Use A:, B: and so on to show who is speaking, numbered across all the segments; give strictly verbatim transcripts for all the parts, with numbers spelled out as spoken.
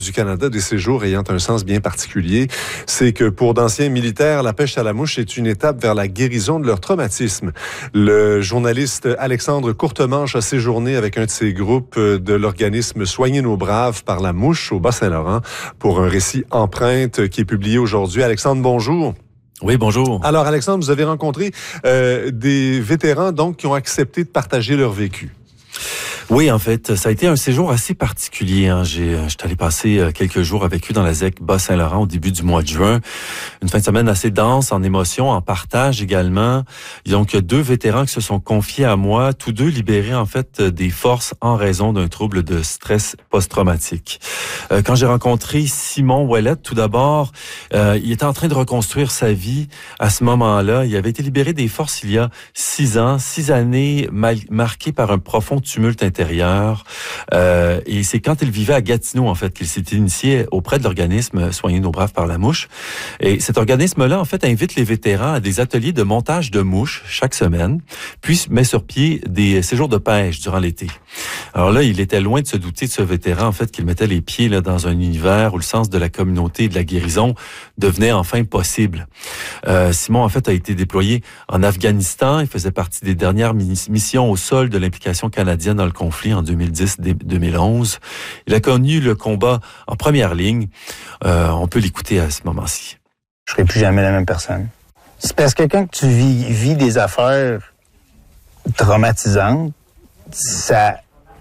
A: du Canada des séjours ayant un sens bien particulier, c'est que pour d'anciens militaires, la pêche à la mouche est une étape vers la guérison de leur traumatisme. Le journaliste Alexandre Courtemanche a séjourné avec un de ces groupes de l'organisme Soigner nos braves par la mouche au Bas-Saint-Laurent pour un récit empreinte qui est publié aujourd'hui. Alexandre, bonjour.
B: Oui, bonjour.
A: Alors Alexandre, vous avez rencontré euh, des vétérans donc qui ont accepté de partager leur vécu.
B: Oui, en fait, ça a été un séjour assez particulier. Hein. J'ai, j'étais allé passer quelques jours avec eux dans la Z E C Bas-Saint-Laurent au début du mois de juin. Une fin de semaine assez dense en émotions, en partage également. Donc, deux vétérans qui se sont confiés à moi, tous deux libérés en fait des forces en raison d'un trouble de stress post-traumatique. Euh, quand j'ai rencontré Simon Ouellette, tout d'abord, euh, il était en train de reconstruire sa vie à ce moment-là. Il avait été libéré des forces il y a six ans, six années mal- marquées par un profond tumulte intérieur. Euh, et c'est quand il vivait à Gatineau, en fait, qu'il s'est initié auprès de l'organisme Soigner nos braves par la mouche. Et cet organisme-là, en fait, invite les vétérans à des ateliers de montage de mouches chaque semaine, puis met sur pied des séjours de pêche durant l'été. Alors là, il était loin de se douter de ce vétéran, en fait, qu'il mettait les pieds là, dans un univers où le sens de la communauté et de la guérison devenait enfin possible. Euh, Simon, en fait, a été déployé en Afghanistan. Il faisait partie des dernières missions au sol de l'implication canadienne dans le conflit en deux mille dix deux mille onze. Il a connu le combat en première ligne. Euh, on peut l'écouter à ce moment-ci.
C: Je serai plus jamais la même personne. C'est parce que quand tu vis, vis des affaires traumatisantes, ça,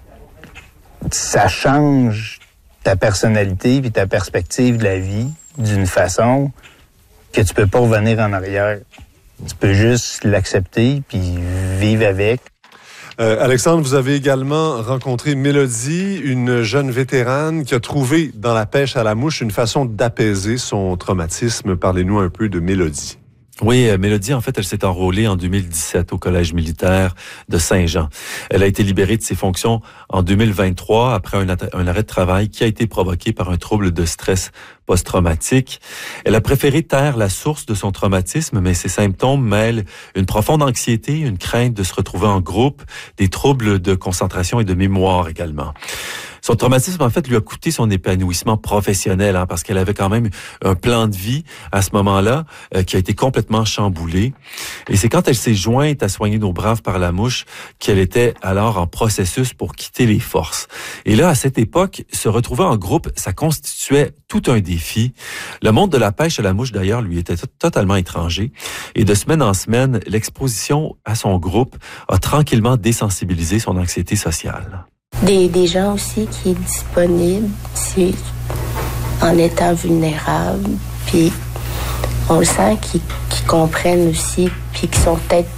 C: ça change ta personnalité puis ta perspective de la vie d'une façon que tu peux pas revenir en arrière. Tu peux juste l'accepter puis vivre avec.
A: Euh, Alexandre, vous avez également rencontré Mélodie, une jeune vétérane qui a trouvé dans la pêche à la mouche une façon d'apaiser son traumatisme. Parlez-nous un peu de Mélodie.
B: Oui, Mélodie, en fait, elle s'est enrôlée en deux mille dix-sept au Collège militaire de Saint-Jean. Elle a été libérée de ses fonctions en deux mille vingt-trois après un, un arrêt de travail qui a été provoqué par un trouble de stress post-traumatique. Elle a préféré taire la source de son traumatisme, mais ses symptômes mêlent une profonde anxiété, une crainte de se retrouver en groupe, des troubles de concentration et de mémoire également. Son traumatisme, en fait, lui a coûté son épanouissement professionnel, hein, parce qu'elle avait quand même un plan de vie à ce moment-là euh, qui a été complètement chamboulé. Et c'est quand elle s'est jointe à Soigner nos braves par la mouche qu'elle était alors en processus pour quitter les forces. Et là, à cette époque, se retrouver en groupe, ça constituait tout un défi. Le monde de la pêche à la mouche, d'ailleurs, lui était t- totalement étranger. Et de semaine en semaine, l'exposition à son groupe a tranquillement désensibilisé son anxiété sociale.
D: Des, des gens aussi qui est disponible, c'est en étant vulnérable, puis on le sent qu'ils, qu'ils comprennent aussi, puis qu'ils sont peut-être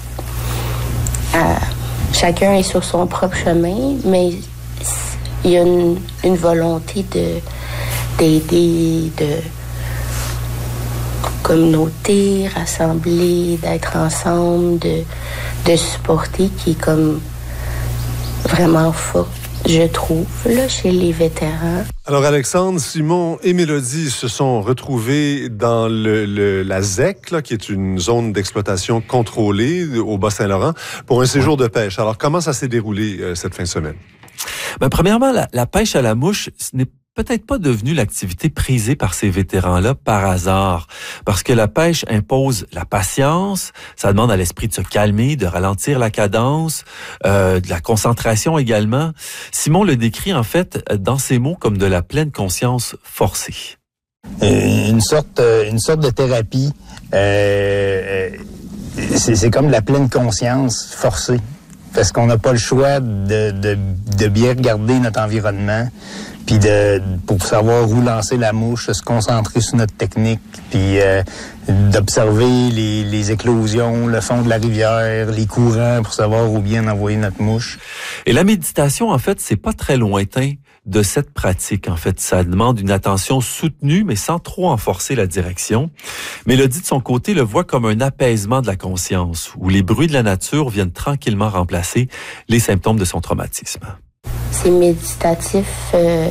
D: à, chacun est sur son propre chemin, mais il y a une, une volonté de d'aider, de communauté, rassembler, d'être ensemble, de, de supporter, qui est comme vraiment forte, je trouve, là, chez les vétérans.
A: Alors, Alexandre, Simon et Mélodie se sont retrouvés dans le, le, la Z E C, là, qui est une zone d'exploitation contrôlée au Bas-Saint-Laurent, pour un séjour de pêche. Alors, comment ça s'est déroulé euh, cette fin de semaine?
B: Ben, premièrement, la, la pêche à la mouche, ce n'est peut-être pas devenue l'activité prisée par ces vétérans-là par hasard, parce que la pêche impose la patience, ça demande à l'esprit de se calmer, de ralentir la cadence, euh, de la concentration également. Simon le décrit en fait dans ses mots comme de la pleine conscience forcée.
C: Une sorte, une sorte de thérapie, euh, c'est, c'est comme de la pleine conscience forcée, parce qu'on n'a pas le choix de, de, de bien regarder notre environnement, puis de pour savoir où lancer la mouche, se concentrer sur notre technique, puis euh, d'observer les, les éclosions, le fond de la rivière, les courants pour savoir où bien envoyer notre mouche.
B: Et la méditation, en fait, c'est pas très lointain de cette pratique. En fait, ça demande une attention soutenue, mais sans trop en forcer la direction. Mélodie, de son côté, le voit comme un apaisement de la conscience, où les bruits de la nature viennent tranquillement remplacer les symptômes de son traumatisme.
D: C'est méditatif euh,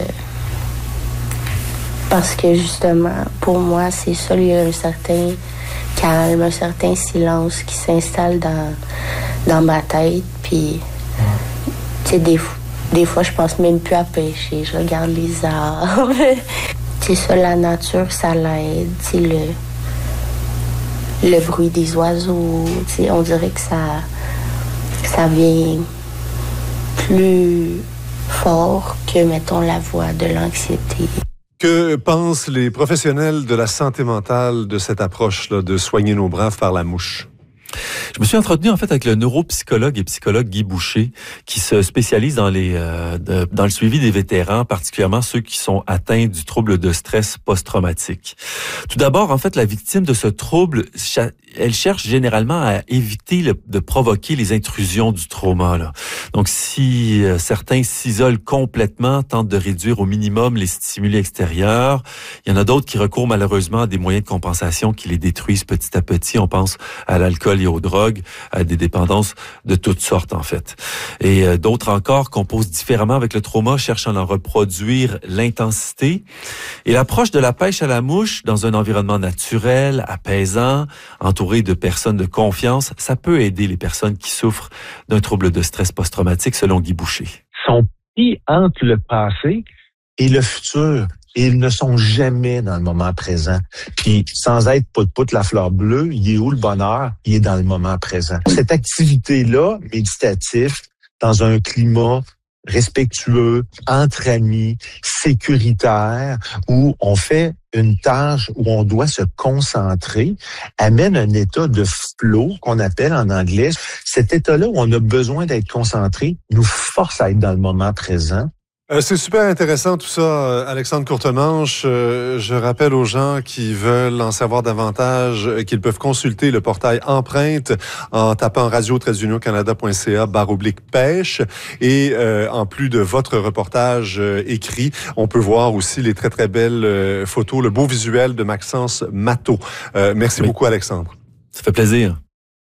D: parce que justement, pour moi, c'est ça, il y a un certain calme, un certain silence qui s'installe dans, dans ma tête. Puis, tu sais, des, des fois, je pense même plus à pêcher. Je regarde les arbres. C'est ça, la nature, ça l'aide. C'est le, le bruit des oiseaux. T'sais, on dirait que ça, ça vient plus fort que, mettons, la voix de l'anxiété.
A: Que pensent les professionnels de la santé mentale de cette approche-là de soigner nos braves par la mouche?
B: Je me suis entretenu en fait avec le neuropsychologue et psychologue Guy Boucher, qui se spécialise dans les euh, de, dans le suivi des vétérans, particulièrement ceux qui sont atteints du trouble de stress post-traumatique. Tout d'abord, en fait, la victime de ce trouble, elle cherche généralement à éviter le, de provoquer les intrusions du trauma, là. Donc, si euh, certains s'isolent complètement, tentent de réduire au minimum les stimuli extérieurs, il y en a d'autres qui recourent malheureusement à des moyens de compensation qui les détruisent petit à petit. On pense à l'alcool et aux drogues, à des dépendances de toutes sortes, en fait. Et euh, d'autres encore composent différemment avec le trauma, cherchant à en reproduire l'intensité. Et l'approche de la pêche à la mouche dans un environnement naturel, apaisant, entouré de personnes de confiance, ça peut aider les personnes qui souffrent d'un trouble de stress post-traumatique, selon Guy Boucher.
E: Sont pris entre le passé et le futur. Et ils ne sont jamais dans le moment présent. Puis, sans être pout-pout la fleur bleue, il est où le bonheur? Il est dans le moment présent. Cette activité-là, méditative, dans un climat respectueux, entre amis, sécuritaire, où on fait une tâche où on doit se concentrer, amène un état de flow qu'on appelle en anglais. Cet état-là où on a besoin d'être concentré nous force à être dans le moment présent.
A: Euh, c'est super intéressant tout ça, Alexandre Courtemanche. Euh, je rappelle aux gens qui veulent en savoir davantage euh, qu'ils peuvent consulter le portail Empreinte en tapant radio tiret union canada point c a barre oblique pêche. Et euh, en plus de votre reportage euh, écrit, on peut voir aussi les très très belles euh, photos, le beau visuel de Maxence Matteau. Euh, merci oui. beaucoup, Alexandre.
B: Ça fait plaisir.